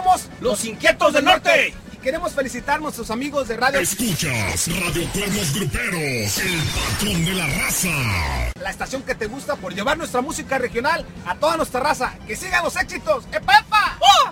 somos los Inquietos del Norte. Y queremos felicitar a nuestros amigos de radio. Escuchas Radio Cuernos Gruperos, el patrón de la raza. La estación que te gusta por llevar nuestra música regional a toda nuestra raza. ¡Que sigan los éxitos! ¡Epa!